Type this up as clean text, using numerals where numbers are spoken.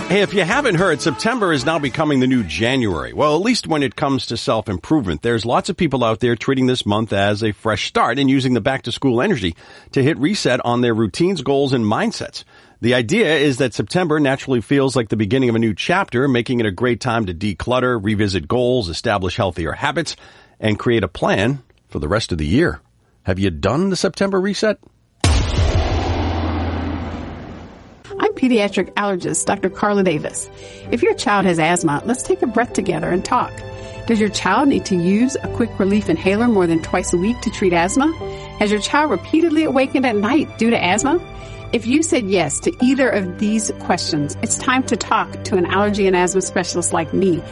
Hey, if you haven't heard, September is now becoming the new January. Well, at least when it comes to self-improvement. There's lots of people out there treating this month as a fresh start and using the back-to-school energy to hit reset on their routines, goals, and mindsets. The idea is that September naturally feels like the beginning of a new chapter, making it a great time to declutter, revisit goals, establish healthier habits, and create a plan for the rest of the year. Have you done the September reset? I'm pediatric allergist Dr. Carla Davis. If your child has asthma, let's take a breath together and talk. Does your child need to use a quick relief inhaler more than twice a week to treat asthma? Has your child repeatedly awakened at night due to asthma? If you said yes to either of these questions, it's time to talk to an allergy and asthma specialist like me,